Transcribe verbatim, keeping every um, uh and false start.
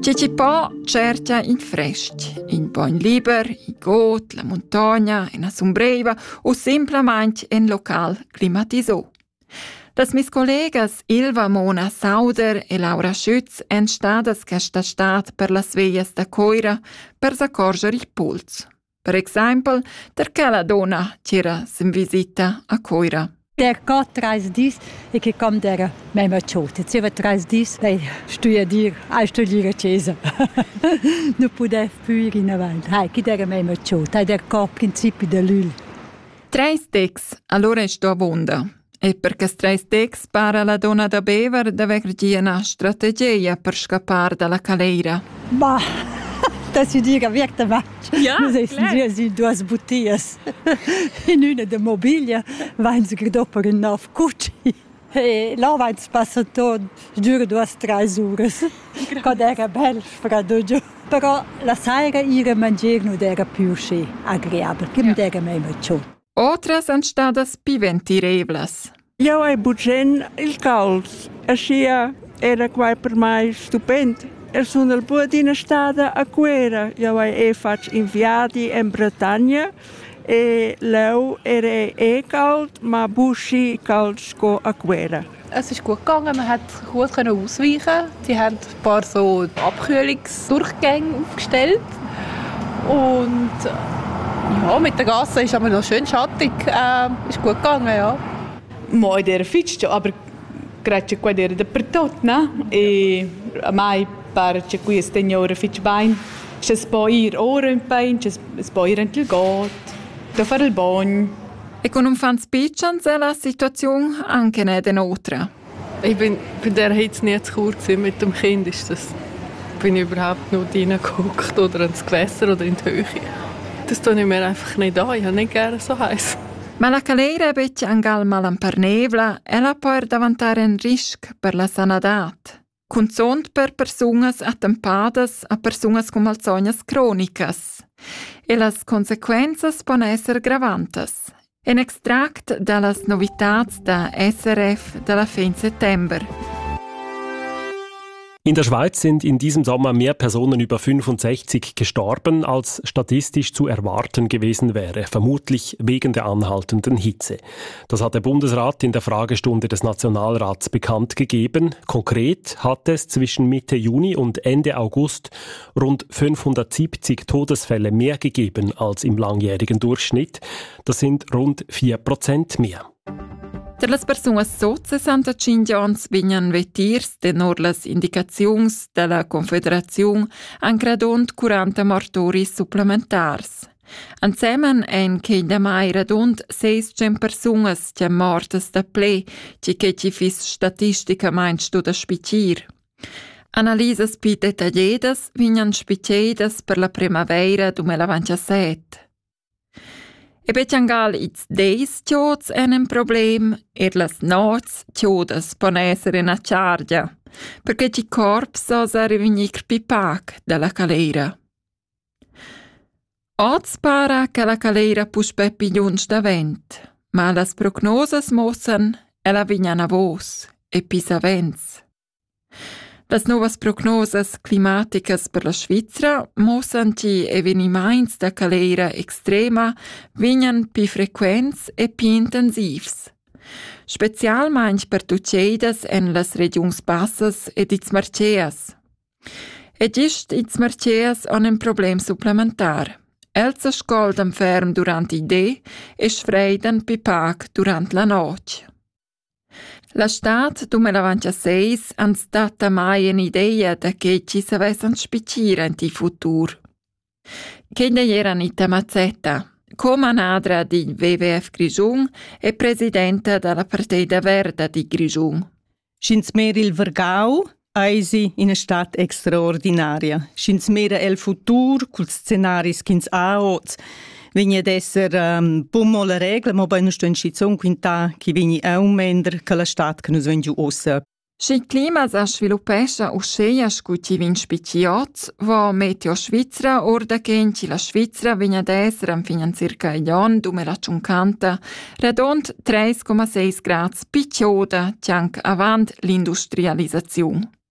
C'è ci po cerca in fresc, in pogn liber, in got, la montagna, in una sombreva o semplicemente in local climatisò. Das mis collegas Ilva Mona Sauder e Laura Schütz en stadas che sta stat per las veias da Coira per s'accorger il puls. Per esempio, perché la donna c'era in visita a Coira. Der geht treis dis e che com der mei maciota. Se va treis dis, lei studia dir, a studiare chiesa. Non può più in avanti. Hai che der mei maciota, hai der cop principi de lul. Treis tex, allora è sto vonda. E perché treis tex para la donna da bever deve aver una strategia per scappare dalla caleira. Bah, das ist dir wirklich match. Ja, klar. Sie duas bottigas. In una de mobilia, vain sie dopo in nov Gucci. E là vain si passa tot, dura duas tres horas. Kad era bel, fradoggio. Però la sera ira mangiare non era più sche agreabile, che mi era mai maciò. Otras han stadas piventirevlas. Io e Bugen il caos. Ascia era quai per mai stupendo. E sono il budina stata a Quera. Io e faccio inviati in Bretagna e lei era e kalt, ma Buschi kalt sco a Quera. Es ist gut gegangen, man hat gut ausweichen. Sie haben ein paar so Abkühlungsdurchgänge aufgestellt und ja, mit der Gasse ist aber noch schön schattig. Äh, ist gut gegangen, ja. Ma era ficcio, aber grazie qua era dappertutto, no? E a mai pare che qui signora ficcio bene. C'è poi ora in pain, c'è poi in il got, da fare il bagno. E con un fan spiccians è la situazione anche nicht in otra. Ich bin bei der Hitze nie zu kurz mit dem Kind. Ist das, bin ich überhaupt noch reingeguckt oder ins Gewässer oder in die Höhe. Das tue ich mir einfach nicht an. Ich habe nicht gerne so heiß. Ma la caleira è beccia angal malam per nevla e la può davantare un rischio per la sanadat. Consont per personas attempadas a personas con malsognas cronicas. E las consequenzas pon esser gravantes. Un extract dallas novitats da S R F della fin September. In der Schweiz sind in diesem Sommer mehr Personen über fünfundsechzig gestorben, als statistisch zu erwarten gewesen wäre, vermutlich wegen der anhaltenden Hitze. Das hat der Bundesrat in der Fragestunde des Nationalrats bekannt gegeben. Konkret hat es zwischen Mitte Juni und Ende August rund fünfhundertsiebzig Todesfälle mehr gegeben als im langjährigen Durchschnitt. Das sind rund vier Prozent mehr. Per las persunas sotto sessantacinque ans vignan vetirs tenor las indicaziuns della Confederazione han gradont quaranta mortoris supplementars. Ansemen en che da mai radont seiscent persunas che mortas da ple, che che ci fis statistica mainst da spicir. Analisas pi detagliedas vignan spiciedas per la primavera duemilaventisette. E becciangal its deis tiods en un problem, er las nots tiodas pon essere na ciargia, perché ci corp sosa rivignic pipac dalla caleira. Oz para che la caleira puspe pigliuns da vent, ma las prognosas mossan e la vignana vos e pisa vents. Las novas prognosas climaticas per la Svizra mostran che eveniments da caleira extrema vignan pi frequents e pi intensivs. Specialmein per tuceidas en las regions bassas ed its marceas. Ed ist its marceas on un problem supplementar. Els ascoltan ferm durant i de e sfreidan pi pac durant la noc. La stat duemilaventisei han stata mai un'idea da che ci savessan spicire in ti futur. Che ne era Anita Mazzetta, comanadra di W W F Grigiun e presidenta della Partita Verda di Grigiun. Schins mer il Vergau, eisi in una stat extraordinaria. Schins mer el futur, cul scenaris kins aoz, Vigna ad esser um, bumo la regla, ma poi non sto in schizzon quinta che vigni aumender che la stat che nos vengiu ossa. Si clima sa sviluppescha usceia scuci vin spicioz, vo meteo Svizra orda che la Svizra vigna ad esser am fin circa il anno duemilacinquanta radont tre virgola sei gradi piccioda tianc avant l'industrializzazione.